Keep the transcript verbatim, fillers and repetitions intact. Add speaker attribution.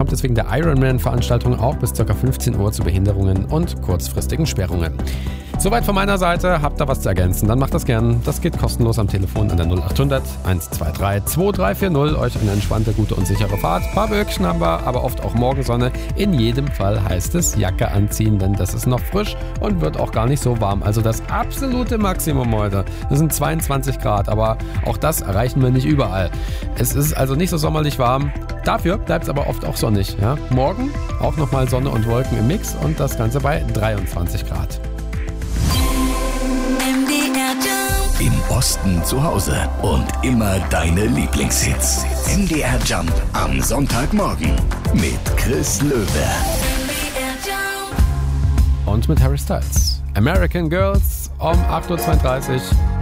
Speaker 1: kommt es wegen der Ironman-Veranstaltung auch bis ca. fünfzehn Uhr zu Behinderungen und kurzfristigen Sperrungen. Soweit von meiner Seite. Habt ihr was zu ergänzen, dann macht das gern. Das geht kostenlos am Telefon an der null acht hundert eins zwei drei zwei drei vier null. Euch eine entspannte, gute und sichere Fahrt. Ein paar Wölkchen haben wir, aber oft auch Morgensonne. In jedem Fall heißt es Jacke anziehen, denn das ist noch frisch und wird auch gar nicht so warm. Also das absolute Maximum heute. Das sind zweiundzwanzig Grad, aber auch das erreichen wir nicht überall. Es ist also nicht so sommerlich warm. Dafür bleibt es aber oft auch sonnig. Ja? Morgen auch nochmal Sonne und Wolken im Mix und das Ganze bei dreiundzwanzig Grad.
Speaker 2: Im Osten zu Hause und immer deine Lieblingshits. M D R Jump am Sonntagmorgen mit Chris Löwe.
Speaker 1: Und mit Harry Styles. American Girls um acht Uhr zweiunddreißig.